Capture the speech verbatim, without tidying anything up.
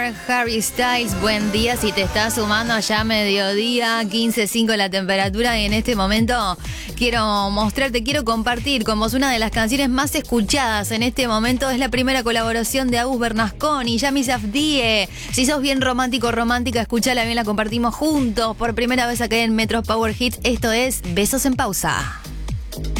Harry Styles, buen día. Si te estás sumando allá a mediodía, quince punto cinco la temperatura, y en este momento quiero mostrarte, quiero compartir con vos una de las canciones más escuchadas en este momento. Es la primera colaboración de Agus Bernasconi y Yami Safdie. Si sos bien romántico, romántica, escúchala bien, la compartimos juntos por primera vez acá en Metro Power Hits. Esto es Besos en Pausa.